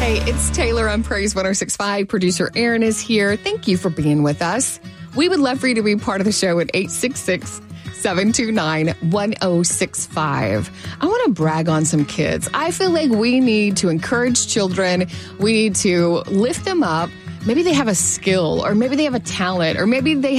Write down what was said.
Hey, it's Taylor on Praise 106.5. Producer Aaron is here. Thank you for being with us. We would love for you to be part of the show at 866-729-1065. I want to brag on some kids. I feel like we need to encourage children. We need to lift them up. Maybe they have a skill, or maybe they have a talent, or maybe they